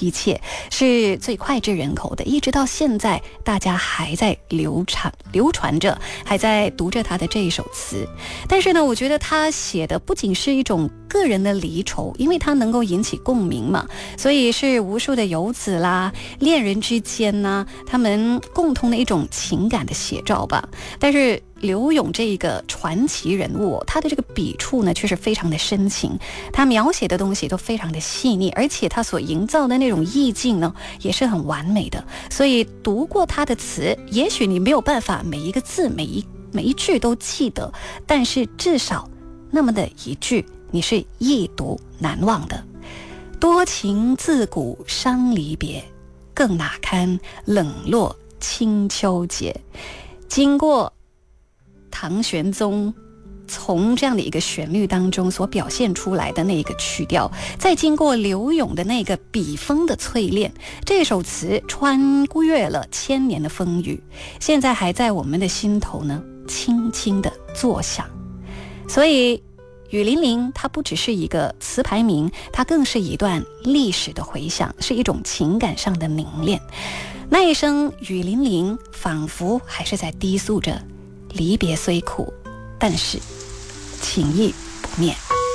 凄切，是最脍炙人口的，一直到现在大家还在流传着，还在读着他的这一首词。但是呢，我觉得他写的不仅是一种个人的离愁，因为他能够引起共鸣嘛，所以是无数的游子啦、恋人之间呢，他们共同的一种情感的写照吧。但是柳永这个传奇人物，他的这个笔触呢却是非常的深情，他描写的东西都非常的细腻，而且他所营造的那种意境呢也是很完美的。所以读过他的词，也许你没有办法每一个字每一句都记得，但是至少那么的一句你是一读难忘的。多情自古伤离别，更哪堪冷落清秋节。经过唐玄宗从这样的一个旋律当中所表现出来的那个曲调，再经过柳永的那个笔锋的淬炼，这首词穿越了千年的风雨，现在还在我们的心头呢轻轻地作响。所以雨霖铃它不只是一个词牌名，它更是一段历史的回响，是一种情感上的凝练。那一声雨霖铃仿佛还是在低诉着离别虽苦，但是情意不灭。